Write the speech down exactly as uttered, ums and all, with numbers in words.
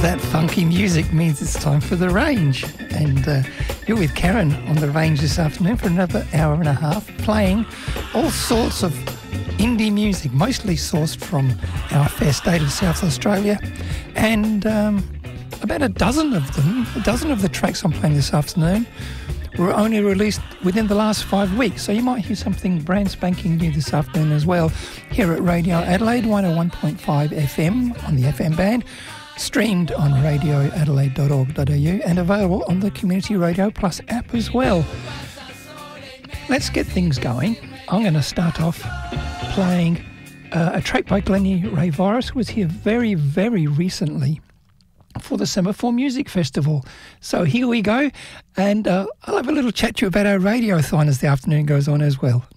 that funky music means it's time for The Range. And uh, you're with Karen on The Range this afternoon for another hour and a half, playing all sorts of indie music, mostly sourced from our fair state of South Australia. And um, about a dozen of them, a dozen of the tracks I'm playing this afternoon were only released within the last five weeks. So you might hear something brand spanking new this afternoon as well here at Radio Adelaide, one oh one point five F M on the F M band, streamed on radio adelaide dot org dot a u and available on the Community Radio Plus app as well. Let's get things going. I'm going to start off playing uh, a track by Glennie Ray Virus, who was here very, very recently for the Semaphore Music Festival. So here we go, and uh, I'll have a little chat to you about our radiothon as the afternoon goes on as well.